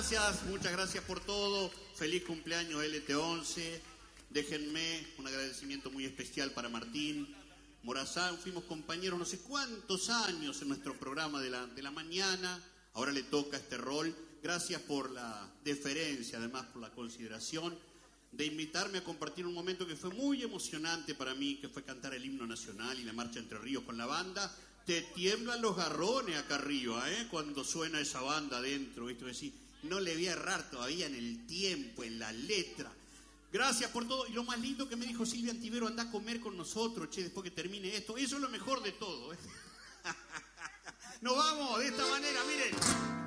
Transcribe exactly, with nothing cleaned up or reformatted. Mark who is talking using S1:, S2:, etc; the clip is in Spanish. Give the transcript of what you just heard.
S1: gracias, muchas gracias por todo. Feliz cumpleaños L T once. Déjenme un agradecimiento muy especial para Martín Morazán. Fuimos compañeros no sé cuántos años en nuestro programa de la, de la mañana. Ahora le toca este rol. Gracias por la deferencia, además por la consideración de invitarme a compartir un momento que fue muy emocionante para mí, que fue cantar el himno nacional y la marcha Entre Ríos con la banda. Te tiemblan los garrones acá arriba, ¿eh? Cuando suena esa banda adentro, ¿viste? Decir, no le voy a errar todavía en el tiempo, en la letra. Gracias por todo. Y lo más lindo que me dijo Silvia Antivero, anda a comer con nosotros, che, después que termine esto. Eso es lo mejor de todo, ¿eh? Nos vamos de esta manera, miren.